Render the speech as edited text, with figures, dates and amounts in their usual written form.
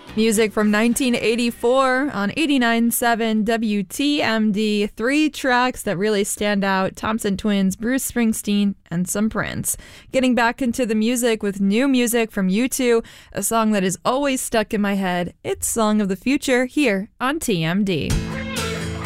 Music from 1984 on 89.7 WTMD. 3 tracks that really stand out: Thompson Twins, Bruce Springsteen, and some Prince. Getting back into the music with new music from U2, a song that is always stuck in my head. It's Song of the Future here on TMD.